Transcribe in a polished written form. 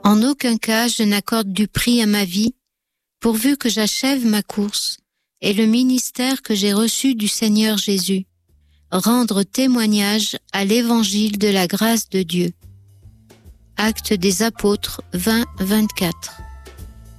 En aucun cas je n'accorde du prix à ma vie, pourvu que j'achève ma course et le ministère que j'ai reçu du Seigneur Jésus, rendre témoignage à l'évangile de la grâce de Dieu. Actes des Apôtres 20, 24.